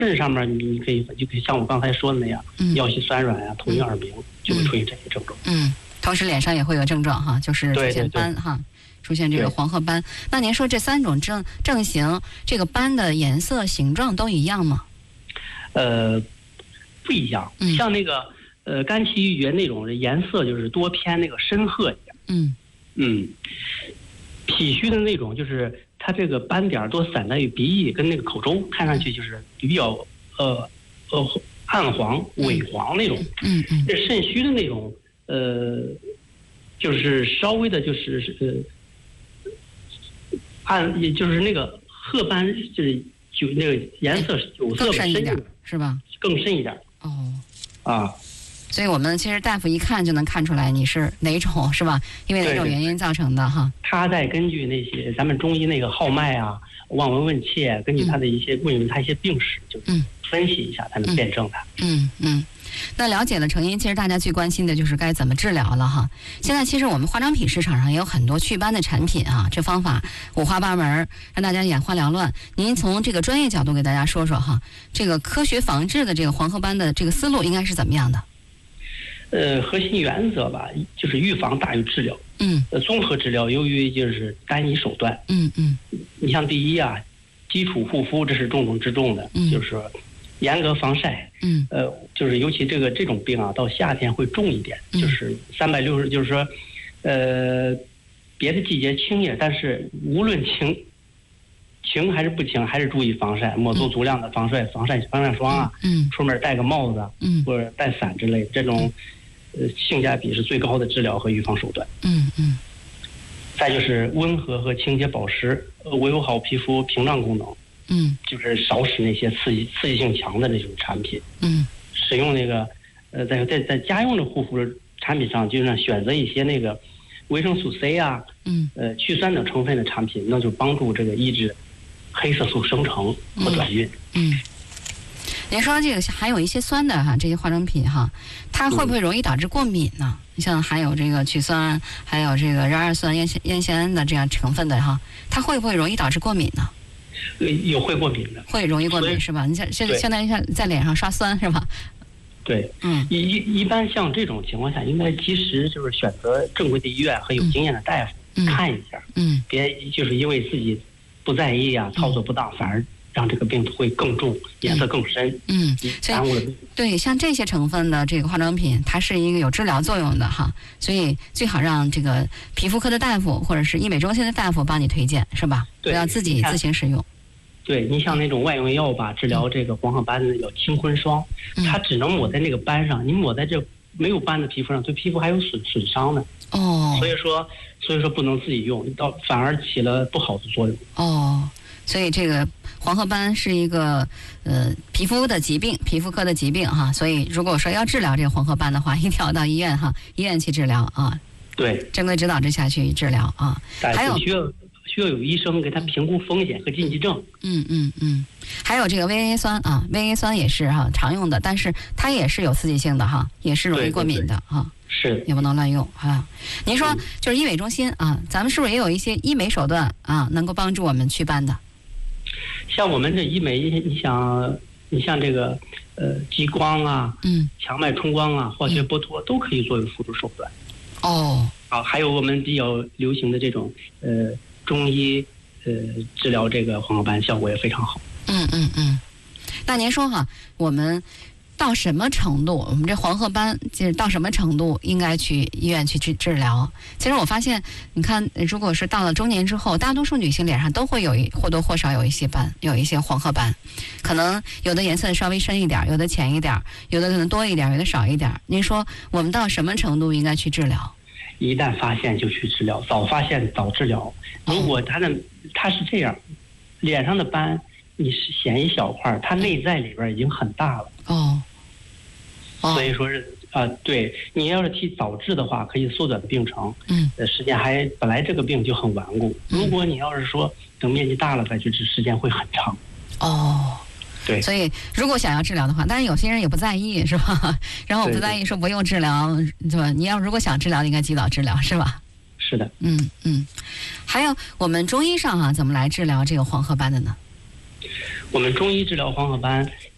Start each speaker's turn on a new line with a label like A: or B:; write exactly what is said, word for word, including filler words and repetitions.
A: 症上面你可以就可以像我刚才说的那样，
B: 嗯、
A: 腰膝酸软啊、头晕耳鸣，就会出现这些症状。
B: 嗯，同时脸上也会有症状哈，就是出现斑哈，出现这个黄褐斑。那您说这三种症症型，这个斑的颜色、形状都一样吗？
A: 呃，不一样。
B: 嗯、
A: 像那个呃肝气郁结那种颜色，就是多偏那个深褐一点。
B: 嗯
A: 嗯，脾虚的那种就是。它这个斑点多散在于鼻翼跟那个口中，看上去就是比较呃呃暗黄、萎黄那种。
B: 嗯嗯。
A: 这肾虚的那种，呃，就是稍微的，就是呃暗，也就是那个褐斑，就是酒那个颜色酒色
B: 深一点，是吧？
A: 更深一点。
B: 哦。
A: 啊。
B: 所以我们其实大夫一看就能看出来你是哪种，是吧？因为哪种原因造成的哈。
A: 他再根据那些咱们中医那个号脉啊、望闻问切，根据他的一些问他一些病史，就分析一下才能辩证它。
B: 嗯嗯。那了解了成因，其实大家最关心的就是该怎么治疗了哈。现在其实我们化妆品市场上也有很多祛斑的产品啊，这方法五花八门，让大家眼花缭乱。您从这个专业角度给大家说说哈，这个科学防治的这个黄褐斑的这个思路应该是怎么样的？
A: 呃，核心原则吧，就是预防大于治疗。
B: 嗯。
A: 呃，综合治疗由于就是单一手段。
B: 嗯嗯。
A: 你像第一啊，基础护肤这是重中之重的，
B: 嗯、
A: 就是说严格防晒。
B: 嗯。
A: 呃，就是尤其这个这种病啊，到夏天会重一点，
B: 嗯、
A: 就是三百六十，就是说，呃，别的季节轻一点，但是无论轻。晴还是不晴，还是注意防晒，抹足足量的防晒、防晒防晒霜啊。
B: 嗯。
A: 出门戴个帽子，
B: 嗯，
A: 或者带伞之类，这种。呃，性价比是最高的治疗和预防手段。
B: 嗯嗯。
A: 再就是温和和清洁保湿，呃，维护好皮肤屏障功能。
B: 嗯。
A: 就是少使那些刺激刺激性强的这种产品。
B: 嗯。
A: 使用那个，呃，在在在家用的护肤产品上，就是选择一些那个维生素 C 啊，
B: 嗯，
A: 呃，去酸等成分的产品，那就帮助这个抑制黑色素生成和短晕。
B: 嗯。嗯您说这个含有一些酸的哈，这些化妆品哈，它会不会容易导致过敏呢？你、嗯、像含有这个曲酸，还有这个壬二酸、烟烟酰胺的这样成分的哈，它会不会容易导致过敏呢？
A: 呃，有会过敏的，
B: 会容易过敏是吧？你像现在现在像在脸上刷酸是吧？
A: 对，
B: 嗯，
A: 一一一般像这种情况下，应该及时就是选择正规的医院和有经验的大夫、
B: 嗯、
A: 看一下，
B: 嗯，
A: 别就是因为自己不在意啊，操作不当，反而。让这个病会更重，颜色更深。
B: 嗯，所以对像这些成分的这个化妆品，它是一个有治疗作用的哈，所以最好让这个皮肤科的大夫或者是医美中心的大夫帮你推荐，是吧？不要自己自行使用。
A: 对，你像那种外用药吧，治疗这个黄褐斑的叫清坤霜，
B: 嗯、
A: 它只能抹在那个斑上，你抹在这没有斑的皮肤上，对皮肤还有损损伤呢。
B: 哦，
A: 所以说，所以说不能自己用，到反而起了不好的作用。
B: 哦。所以这个黄褐斑是一个呃皮肤的疾病，皮肤科的疾病哈。所以如果说要治疗这个黄褐斑的话，一定要到医院哈，医院去治疗啊。
A: 对，
B: 正规指导之下去治疗啊。还有
A: 需要需要有医生给他评估风险和禁忌症。
B: 嗯嗯嗯。还有这个 V A 酸啊 ，V A 酸也是哈常用的，但是它也是有刺激性的哈，也是容易过敏的哈。
A: 是，
B: 也不能乱用啊。您说就是医美中心啊，咱们是不是也有一些医美手段啊，能够帮助我们祛斑的？
A: 像我们这医美，你想，你像这个呃激光啊，
B: 嗯，
A: 强脉冲光啊，化学剥脱、嗯、都可以作为辅助手段。
B: 哦，
A: 啊，还有我们比较流行的这种呃中医呃治疗这个黄褐斑，效果也非常好。
B: 嗯嗯嗯。那您说哈，我们到什么程度，我们这黄褐斑就是到什么程度应该去医院去治治疗？其实我发现，你看，如果是到了中年之后，大多数女性脸上都会有一或多或少有一些斑，有一些黄褐斑，可能有的颜色稍微深一点，有的浅一点，有的可能多一点，有的少一点。您说我们到什么程度应该去治疗？
A: 一旦发现就去治疗，早发现早治疗。如果他的他是这样，脸上的斑你是显一小块，它内在里边已经很大了。
B: 哦。
A: 所以说是啊、呃，对你要是提早治的话，可以缩短病程，
B: 嗯，
A: 呃，时间还本来这个病就很顽固，如果你要是说等面积大了再去治，时间会很长。
B: 哦，
A: 对，
B: 所以如果想要治疗的话，当然有些人也不在意，是吧？然后我不在意说不用治疗，对吧？你要如果想治疗，应该及早治疗，是吧？
A: 是的，
B: 嗯嗯。还有我们中医上啊，怎么来治疗这个黄褐斑的呢？
A: 我们中医治疗黄褐斑。